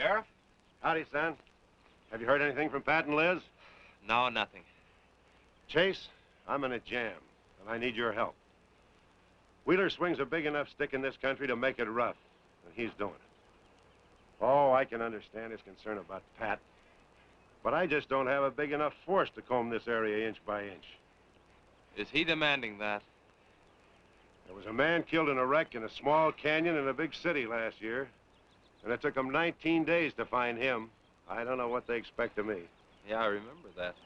Sheriff? Howdy, son. Have you heard anything from Pat and Liz? No, nothing. Chase, I'm in a jam, and I need your help. Wheeler swings a big enough stick in this country to make it rough, and he's doing it. Oh, I can understand his concern about Pat, but I just don't have a big enough force to comb this area inch by inch. Is he demanding that? There was a man killed in a wreck in a small canyon in a big city last year, and it took them 19 days to find him. I don't know what they expect of me. Yeah, I remember that.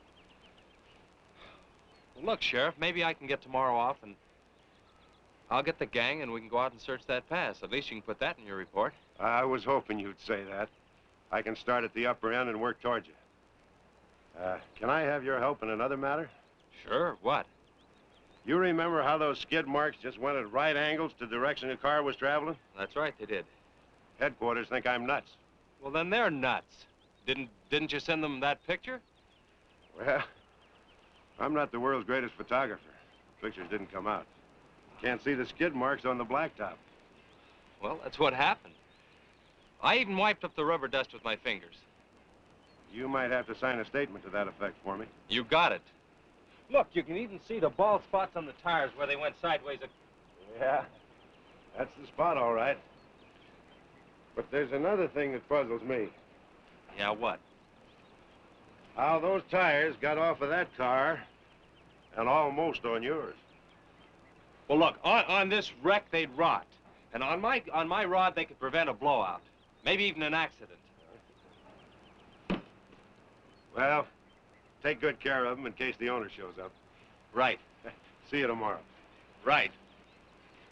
Well, look, Sheriff, maybe I can get tomorrow off and I'll get the gang and we can go out and search that pass. At least you can put that in your report. I was hoping you'd say that. I can start at the upper end and work towards you. Can I have your help in another matter? Sure, what? You remember how those skid marks just went at right angles to the direction the car was traveling? That's right, they did. Headquarters think I'm nuts. Well, then they're nuts. Didn't you send them that picture? Well, I'm not the world's greatest photographer. The pictures didn't come out. Can't see the skid marks on the blacktop. Well, that's what happened. I even wiped up the rubber dust with my fingers. You might have to sign a statement to that effect for me. You got it. Look, you can even see the bald spots on the tires where they went sideways. Yeah, that's the spot, all right. But there's another thing that puzzles me. Yeah, what? How those tires got off of that car and almost on yours. Well, look, on this wreck, they'd rot. And on my rod, they could prevent a blowout. Maybe even an accident. Well, take good care of them in case the owner shows up. Right. See you tomorrow. Right.